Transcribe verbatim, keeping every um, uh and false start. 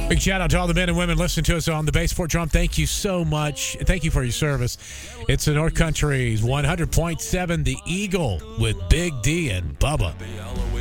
Big shout out to all the men and women listening to us on the Base Fort Drum. Thank you so much. Thank you for your service. It's the North Country's one hundred point seven The Eagle with Big D and Bubba.